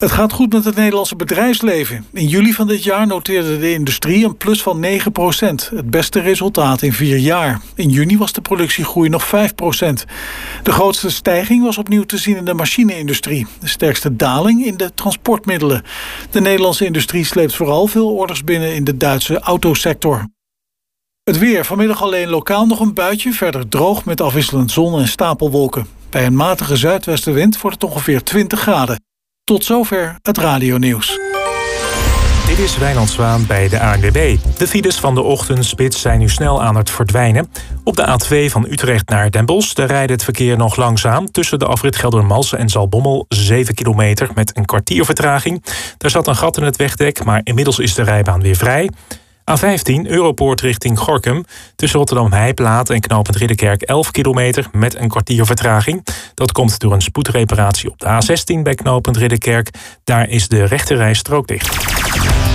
Het gaat goed met het Nederlandse bedrijfsleven. In juli van dit jaar noteerde de industrie een plus van 9%. Het beste resultaat in 4 jaar. In juni was de productiegroei nog 5%. De grootste stijging was opnieuw te zien in de machine-industrie. De sterkste daling in de transportmiddelen. De Nederlandse industrie sleept vooral veel orders binnen in de Duitse autosector. Het weer. Vanmiddag alleen lokaal nog een buitje. Verder droog met afwisselend zon en stapelwolken. Bij een matige zuidwestenwind wordt het ongeveer 20 graden. Tot zover het radionieuws. Dit is Wijnand Zwaan bij de ANWB. De files van de ochtendspits zijn nu snel aan het verdwijnen. Op de A2 van Utrecht naar Den Bosch daar rijdt het verkeer nog langzaam. Tussen de afrit Geldermalsen en Zaltbommel 7 kilometer met een kwartier vertraging. Daar zat een gat in het wegdek, maar inmiddels is de rijbaan weer vrij. A15 Europoort richting Gorinchem. Tussen Rotterdam-Heijplaat en knooppunt Ridderkerk 11 kilometer met een kwartier vertraging. Dat komt door een spoedreparatie op de A16 bij knooppunt Ridderkerk. Daar is de rechterrijstrook dicht.